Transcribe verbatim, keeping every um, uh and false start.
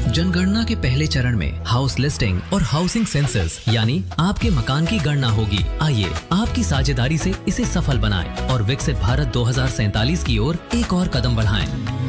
जनगणना के पहले चरण में हाउस लिस्टिंग और हाउसिंग सेंसस यानी आपके मकान की गणना होगी। आइए आपकी साझेदारी से इसे सफल बनाएं और विकसित भारत दो हज़ार सैंतालीस की ओर एक और कदम बढ़ाएं।